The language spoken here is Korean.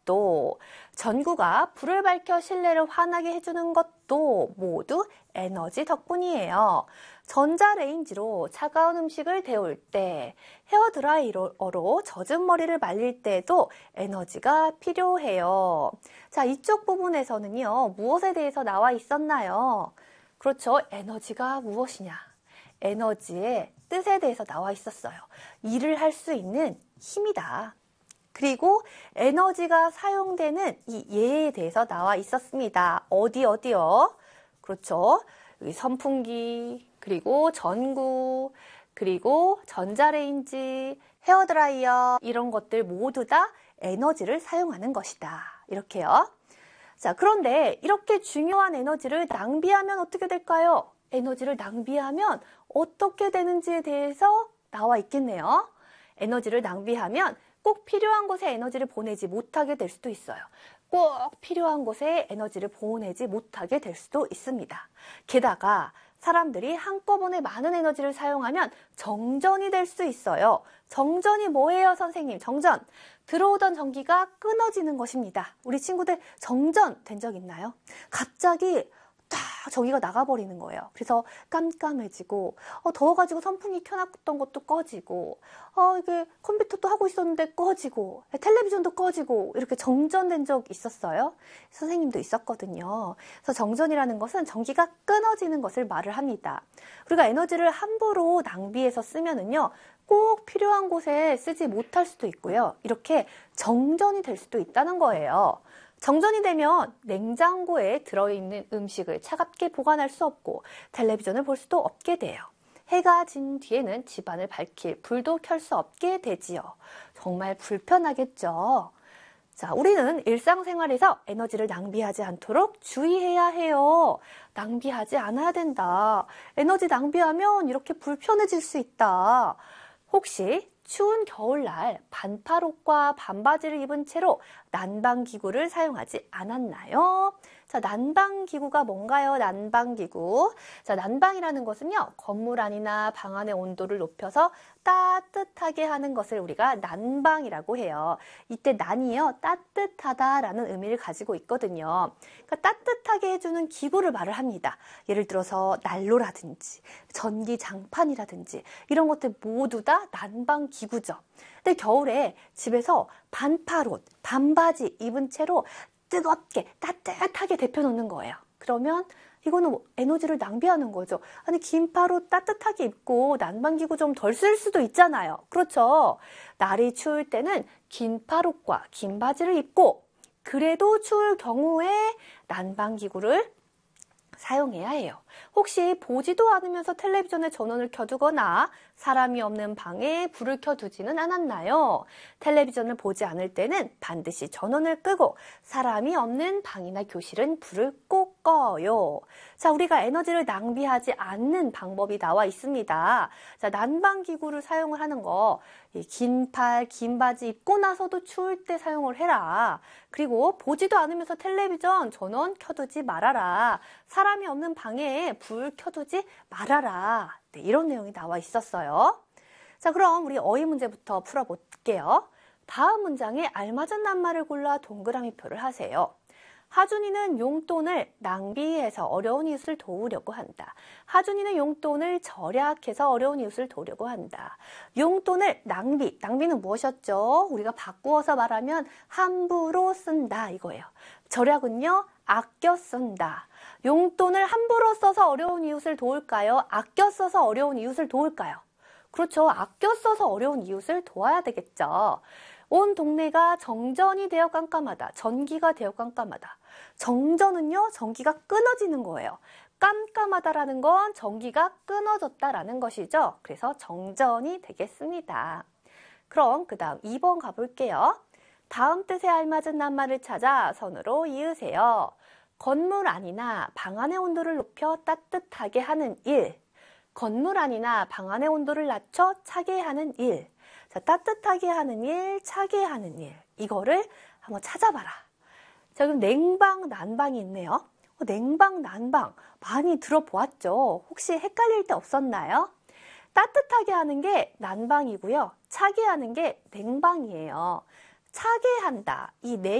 것도, 전구가 불을 밝혀 실내를 환하게 해주는 것도 모두 에너지 덕분이에요. 전자레인지로 차가운 음식을 데울 때, 헤어드라이어로 젖은 머리를 말릴 때에도 에너지가 필요해요. 자, 이쪽 부분에서는요, 무엇에 대해서 나와 있었나요? 그렇죠. 에너지가 무엇이냐? 에너지의 뜻에 대해서 나와 있었어요. 일을 할 수 있는 힘이다. 그리고 에너지가 사용되는 이 예에 대해서 나와 있었습니다. 어디요? 그렇죠. 여기 선풍기, 그리고 전구, 그리고 전자레인지, 헤어드라이어 이런 것들 모두 다 에너지를 사용하는 것이다. 이렇게요. 자, 그런데 이렇게 중요한 에너지를 낭비하면 어떻게 될까요? 에너지를 낭비하면 어떻게 되는지에 대해서 나와 있겠네요. 에너지를 낭비하면 꼭 필요한 곳에 에너지를 보내지 못하게 될 수도 있어요. 꼭 필요한 곳에 에너지를 보내지 못하게 될 수도 있습니다. 게다가 사람들이 한꺼번에 많은 에너지를 사용하면 정전이 될 수 있어요. 정전이 뭐예요, 선생님? 정전. 들어오던 전기가 끊어지는 것입니다. 우리 친구들 정전 된 적 있나요? 갑자기 딱 전기가 나가버리는 거예요. 그래서 깜깜해지고 더워가지고 선풍기 켜놨던 것도 꺼지고 이게 컴퓨터도 하고 있었는데 꺼지고 텔레비전도 꺼지고 이렇게 정전된 적 있었어요? 선생님도 있었거든요. 그래서 정전이라는 것은 전기가 끊어지는 것을 말을 합니다. 우리가 에너지를 함부로 낭비해서 쓰면은요 꼭 필요한 곳에 쓰지 못할 수도 있고요. 이렇게 정전이 될 수도 있다는 거예요. 정전이 되면 냉장고에 들어있는 음식을 차갑게 보관할 수 없고 텔레비전을 볼 수도 없게 돼요. 해가 진 뒤에는 집안을 밝힐 불도 켤 수 없게 되지요. 정말 불편하겠죠. 자, 우리는 일상생활에서 에너지를 낭비하지 않도록 주의해야 해요. 낭비하지 않아야 된다. 에너지 낭비하면 이렇게 불편해질 수 있다. 혹시 추운 겨울날 반팔옷과 반바지를 입은 채로 난방기구를 사용하지 않았나요? 자, 난방기구가 뭔가요? 난방기구. 자, 난방이라는 것은요, 건물 안이나 방 안의 온도를 높여서 따뜻하게 하는 것을 우리가 난방이라고 해요. 이때 난이요, 따뜻하다라는 의미를 가지고 있거든요. 그러니까 따뜻하게 해주는 기구를 말을 합니다. 예를 들어서 난로라든지 전기장판이라든지 이런 것들 모두 다 난방기구죠. 근데 겨울에 집에서 반팔옷, 반바지 입은 채로 뜨겁게 따뜻하게 데펴놓는 거예요. 그러면 이거는 에너지를 낭비하는 거죠. 아니, 긴팔옷 따뜻하게 입고 난방기구 좀 덜 쓸 수도 있잖아요. 그렇죠? 날이 추울 때는 긴팔옷과 긴 바지를 입고 그래도 추울 경우에 난방기구를 사용해야 해요. 혹시 보지도 않으면서 텔레비전에 전원을 켜두거나 사람이 없는 방에 불을 켜두지는 않았나요? 텔레비전을 보지 않을 때는 반드시 전원을 끄고 사람이 없는 방이나 교실은 불을 꼭 꺼요. 자, 우리가 에너지를 낭비하지 않는 방법이 나와 있습니다. 자, 난방기구를 사용을 하는 거, 긴 팔, 긴 바지 입고 나서도 추울 때 사용을 해라. 그리고 보지도 않으면서 텔레비전 전원 켜두지 말아라. 사람이 없는 방에 불 켜두지 말아라. 네, 이런 내용이 나와 있었어요. 자, 그럼 우리 어휘 문제부터 풀어볼게요. 다음 문장에 알맞은 낱말을 골라 동그라미표를 하세요. 하준이는 용돈을 낭비해서 어려운 이웃을 도우려고 한다. 하준이는 용돈을 절약해서 어려운 이웃을 도우려고 한다. 용돈을 낭비는 무엇이었죠? 우리가 바꾸어서 말하면 함부로 쓴다 이거예요. 절약은요, 아껴 쓴다. 용돈을 함부로 써서 어려운 이웃을 도울까요? 아껴 써서 어려운 이웃을 도울까요? 그렇죠. 아껴 써서 어려운 이웃을 도와야 되겠죠. 온 동네가 정전이 되어 깜깜하다. 전기가 되어 깜깜하다. 정전은요, 전기가 끊어지는 거예요. 깜깜하다라는 건 전기가 끊어졌다라는 것이죠. 그래서 정전이 되겠습니다. 그럼 그 다음 2번 가볼게요. 다음 뜻에 알맞은 낱말을 찾아 선으로 이으세요. 건물 안이나 방 안의 온도를 높여 따뜻하게 하는 일. 건물 안이나 방 안의 온도를 낮춰 차게 하는 일. 자, 따뜻하게 하는 일, 차게 하는 일. 이거를 한번 찾아봐라. 자, 그럼 냉방, 난방이 있네요. 냉방, 난방 많이 들어보았죠? 혹시 헷갈릴 때 없었나요? 따뜻하게 하는 게 난방이고요. 차게 하는 게 냉방이에요. 차게 한다. 이